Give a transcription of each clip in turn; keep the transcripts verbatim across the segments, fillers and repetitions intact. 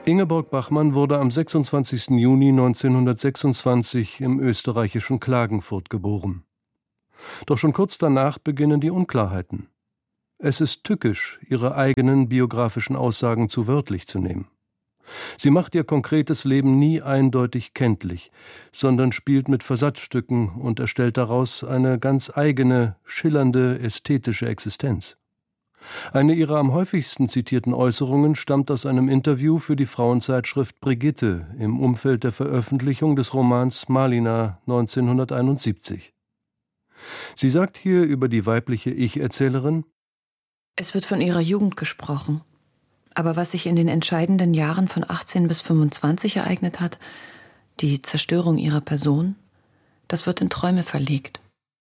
Ingeborg Bachmann wurde am sechsundzwanzigsten Juni neunzehnhundertsechsundzwanzig im österreichischen Klagenfurt geboren. Doch schon kurz danach beginnen die Unklarheiten. Es ist tückisch, ihre eigenen biografischen Aussagen zu wörtlich zu nehmen. Sie macht ihr konkretes Leben nie eindeutig kenntlich, sondern spielt mit Versatzstücken und erstellt daraus eine ganz eigene, schillernde, ästhetische Existenz. Eine ihrer am häufigsten zitierten Äußerungen stammt aus einem Interview für die Frauenzeitschrift Brigitte im Umfeld der Veröffentlichung des Romans Malina neunzehnhunderteinundsiebzig. Sie sagt hier über die weibliche Ich-Erzählerin: Es wird von ihrer Jugend gesprochen. Aber was sich in den entscheidenden Jahren von achtzehn bis fünfundzwanzig ereignet hat, die Zerstörung ihrer Person, das wird in Träume verlegt.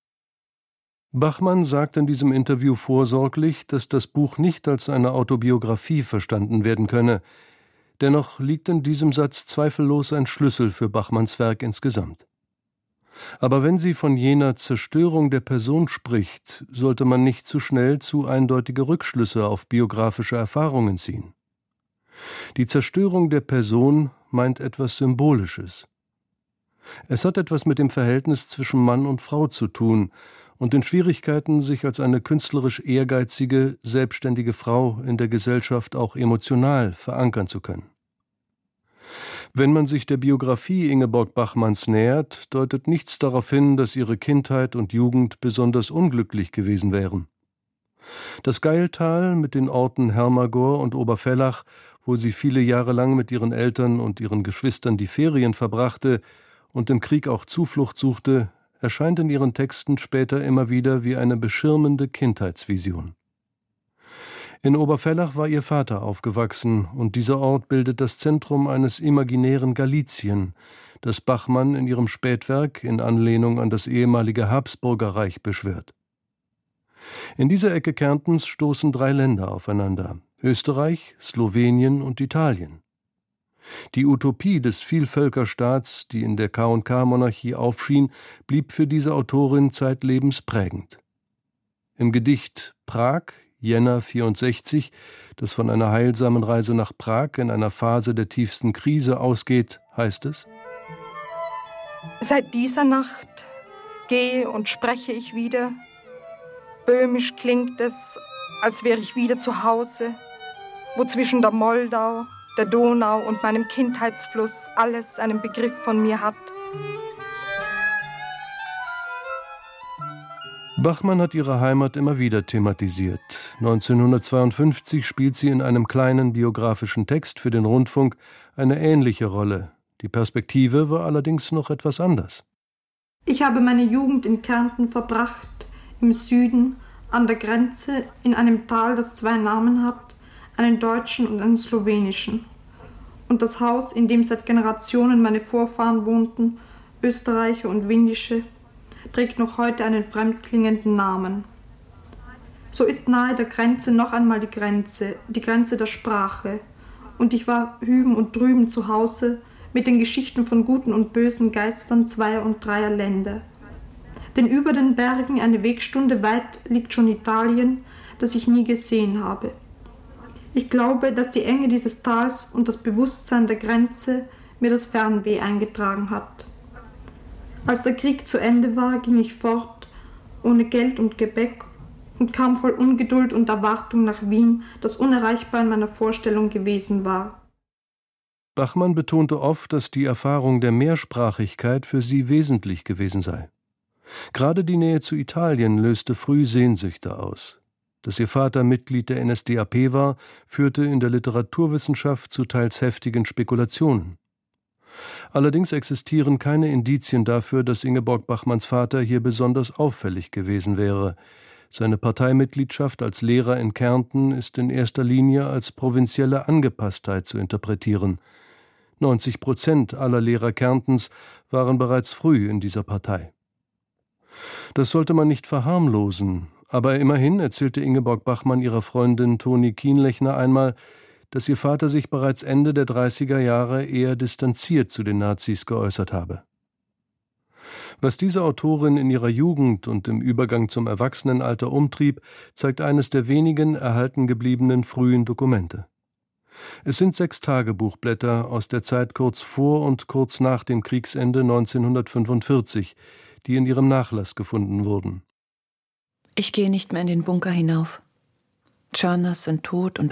Bachmann sagt in diesem Interview vorsorglich, dass das Buch nicht als eine Autobiografie verstanden werden könne. Dennoch liegt in diesem Satz zweifellos ein Schlüssel für Bachmanns Werk insgesamt. Aber wenn sie von jener Zerstörung der Person spricht, sollte man nicht zu schnell zu eindeutige Rückschlüsse auf biografische Erfahrungen ziehen. Die Zerstörung der Person meint etwas Symbolisches. Es hat etwas mit dem Verhältnis zwischen Mann und Frau zu tun und den Schwierigkeiten, sich als eine künstlerisch ehrgeizige, selbstständige Frau in der Gesellschaft auch emotional verankern zu können. Wenn man sich der Biografie Ingeborg Bachmanns nähert, deutet nichts darauf hin, dass ihre Kindheit und Jugend besonders unglücklich gewesen wären. Das Gailtal mit den Orten Hermagor und Obervellach, wo sie viele Jahre lang mit ihren Eltern und ihren Geschwistern die Ferien verbrachte und im Krieg auch Zuflucht suchte, erscheint in ihren Texten später immer wieder wie eine beschirmende Kindheitsvision. In Obervellach war ihr Vater aufgewachsen, und dieser Ort bildet das Zentrum eines imaginären Galizien, das Bachmann in ihrem Spätwerk in Anlehnung an das ehemalige Habsburgerreich beschwört. In dieser Ecke Kärntens stoßen drei Länder aufeinander: Österreich, Slowenien und Italien. Die Utopie des Vielvölkerstaats, die in der K und K-Monarchie aufschien, blieb für diese Autorin zeitlebens prägend. Im Gedicht Prag, Jänner vierundsechzig, das von einer heilsamen Reise nach Prag in einer Phase der tiefsten Krise ausgeht, heißt es: Seit dieser Nacht gehe und spreche ich wieder. Böhmisch klingt es, als wäre ich wieder zu Hause, wo zwischen der Moldau, der Donau und meinem Kindheitsfluss alles einen Begriff von mir hat. Bachmann hat ihre Heimat immer wieder thematisiert. neunzehnhundertzweiundfünfzig spielt sie in einem kleinen biografischen Text für den Rundfunk eine ähnliche Rolle. Die Perspektive war allerdings noch etwas anders. Ich habe meine Jugend in Kärnten verbracht, im Süden, an der Grenze, in einem Tal, das zwei Namen hat, einen deutschen und einen slowenischen. Und das Haus, in dem seit Generationen meine Vorfahren wohnten, Österreicher und Windische, trägt noch heute einen fremdklingenden Namen. So ist nahe der Grenze noch einmal die Grenze, die Grenze der Sprache. Und ich war hüben und drüben zu Hause mit den Geschichten von guten und bösen Geistern zweier und dreier Länder. Denn über den Bergen eine Wegstunde weit liegt schon Italien, das ich nie gesehen habe. Ich glaube, dass die Enge dieses Tals und das Bewusstsein der Grenze mir das Fernweh eingetragen hat. Als der Krieg zu Ende war, ging ich fort, ohne Geld und Gepäck, und kam voll Ungeduld und Erwartung nach Wien, das unerreichbar in meiner Vorstellung gewesen war. Bachmann betonte oft, dass die Erfahrung der Mehrsprachigkeit für sie wesentlich gewesen sei. Gerade die Nähe zu Italien löste früh Sehnsüchte aus. Dass ihr Vater Mitglied der N S D A P war, führte in der Literaturwissenschaft zu teils heftigen Spekulationen. Allerdings existieren keine Indizien dafür, dass Ingeborg Bachmanns Vater hier besonders auffällig gewesen wäre. Seine Parteimitgliedschaft als Lehrer in Kärnten ist in erster Linie als provinzielle Angepasstheit zu interpretieren. neunzig Prozent aller Lehrer Kärntens waren bereits früh in dieser Partei. Das sollte man nicht verharmlosen, aber immerhin erzählte Ingeborg Bachmann ihrer Freundin Toni Kienlechner einmal, dass ihr Vater sich bereits Ende der dreißiger Jahre eher distanziert zu den Nazis geäußert habe. Was diese Autorin in ihrer Jugend und im Übergang zum Erwachsenenalter umtrieb, zeigt eines der wenigen erhalten gebliebenen frühen Dokumente. Es sind sechs Tagebuchblätter aus der Zeit kurz vor und kurz nach dem Kriegsende neunzehnhundertfünfundvierzig, die in ihrem Nachlass gefunden wurden. Ich gehe nicht mehr in den Bunker hinauf. Tscharnas sind tot und